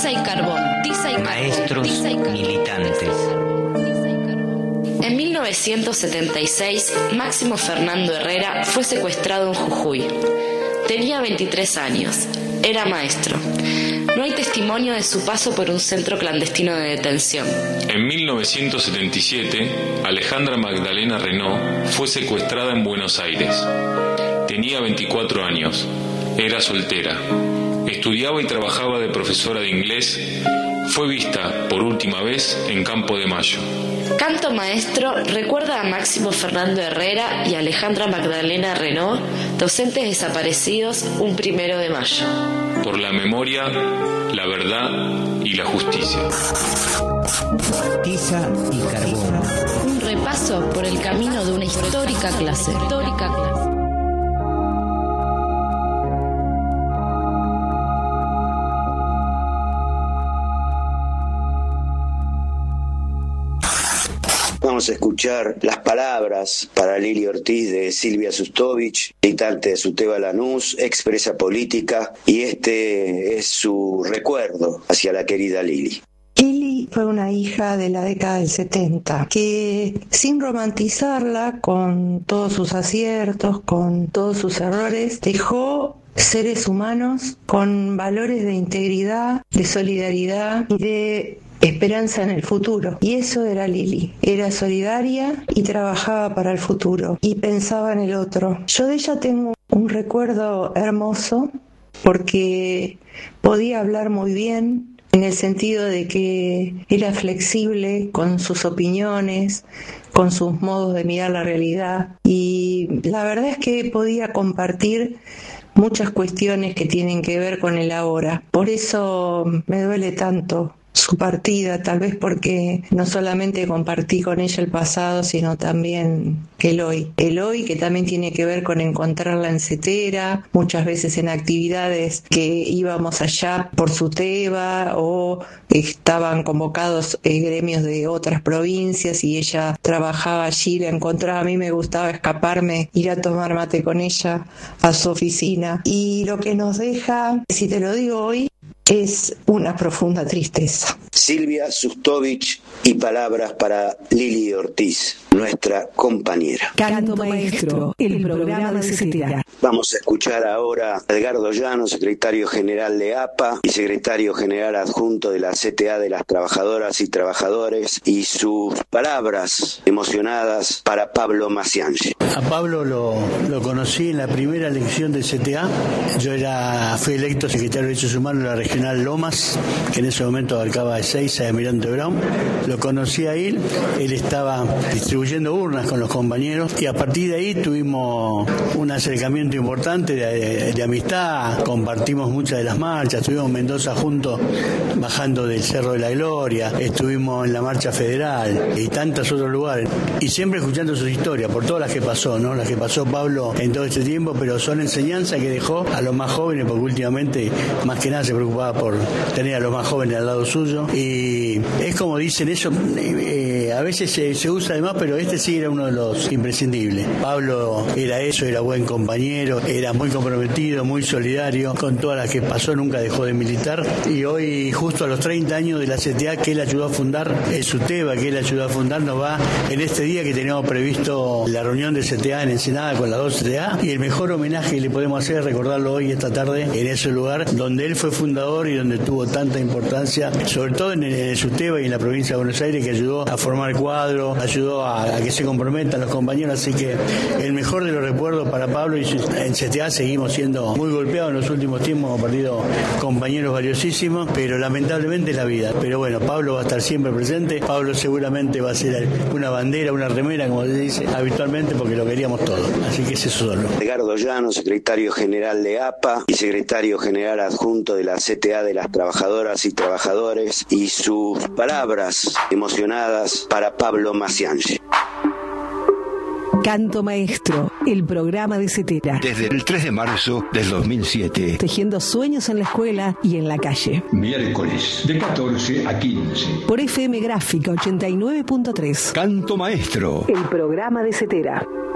tiza y carbón, maestros, militantes. En 1976, Máximo Fernando Herrera fue secuestrado en Jujuy. Tenía 23 años. Era maestro. No hay testimonio de su paso por un centro clandestino de detención. En 1977, Alejandra Magdalena Renault fue secuestrada en Buenos Aires. Tenía 24 años. Era soltera. Estudiaba y trabajaba de profesora de inglés. Fue vista por última vez en Campo de Mayo. Canto Maestro recuerda a Máximo Fernando Herrera y Alejandra Magdalena Renault, docentes desaparecidos, un 1 de mayo. Por la memoria, la verdad y la justicia. Tiza y carbón. Un repaso por el camino de una histórica clase. Vamos a escuchar las palabras para Lili Ortiz de Silvia Sustovich, militante de Suteba Lanús, expresa política, y este es su recuerdo hacia la querida Lili. Lili fue una hija de la década del 70 que, sin romantizarla, con todos sus aciertos, con todos sus errores, dejó seres humanos con valores de integridad, de solidaridad y de esperanza en el futuro. Y eso era Lili. Era solidaria y trabajaba para el futuro y pensaba en el otro. Yo de ella tengo un recuerdo hermoso porque podía hablar muy bien, en el sentido de que era flexible con sus opiniones, con sus modos de mirar la realidad, y la verdad es que podía compartir muchas cuestiones que tienen que ver con el ahora. Por eso me duele tanto su partida, tal vez porque no solamente compartí con ella el pasado, sino también el hoy. El hoy, que también tiene que ver con encontrarla en Cetera, muchas veces en actividades que íbamos allá por Suteba o estaban convocados gremios de otras provincias y ella trabajaba allí, la encontraba. A mí me gustaba escaparme, ir a tomar mate con ella a su oficina. Y lo que nos deja, si te lo digo hoy, es una profunda tristeza. Silvia Sustovich y palabras para Lili Ortiz, nuestra compañera. Canto Maestro, el programa de Cetera. Vamos a escuchar ahora a Edgardo Llano, secretario general de APA y secretario general adjunto de la CTA de las Trabajadoras y Trabajadores, y sus palabras emocionadas para Pablo Maciangi. A Pablo lo conocí en la primera elección del CTA. Yo fui electo secretario de Derechos Humanos de la Regional Lomas, que en ese momento abarcaba de Ezeiza de Almirante Brown. Lo conocí a él estaba distribuyendo urnas con los compañeros y a partir de ahí tuvimos un acercamiento importante de amistad, compartimos muchas de las marchas, estuvimos en Mendoza juntos bajando del Cerro de la Gloria, estuvimos en la Marcha Federal y tantos otros lugares, y siempre escuchando sus historias, por todas las que pasó, ¿no? Las que pasó Pablo en todo este tiempo, pero son enseñanzas que dejó a los más jóvenes, porque últimamente más que nada se preocupaba por tener a los más jóvenes al lado suyo, y es como dicen eso, a veces se usa de más, pero este sí era uno de los imprescindibles. Pablo era eso, era buen compañero, era muy comprometido, muy solidario, con todas las que pasó nunca dejó de militar, y hoy justo a los 30 años de la CTA que él ayudó a fundar, el Suteba que él ayudó a fundar, nos va en este día que teníamos previsto la reunión de CTA en Ensenada con las 2 CTA, y el mejor homenaje que le podemos hacer es recordarlo hoy, esta tarde, en ese lugar donde él fue fundador y donde tuvo tanta importancia, sobre todo en el Suteba y en la provincia de Buenos Aires, que ayudó a formar cuadro, ayudó a que se comprometan los compañeros, así que el mejor de los recuerdos para Pablo. Y en CTA seguimos siendo muy golpeados en los últimos tiempos, hemos perdido compañeros valiosísimos, pero lamentablemente es la vida. Pero bueno, Pablo va a estar siempre presente, Pablo seguramente va a ser una bandera, una remera, como se dice habitualmente, porque lo queríamos todos, así que es eso solo. Edgardo Llano, secretario general de APA y secretario general adjunto de la CTA de las Trabajadoras y Trabajadores, y sus palabras emocionadas para Pablo Maciangi. Canto Maestro, el programa de Cetera. Desde el 3 de marzo del 2007. Tejiendo sueños en la escuela y en la calle. Miércoles, de 14 a 15. Por FM Gráfica 89.3. Canto Maestro. El programa de Cetera.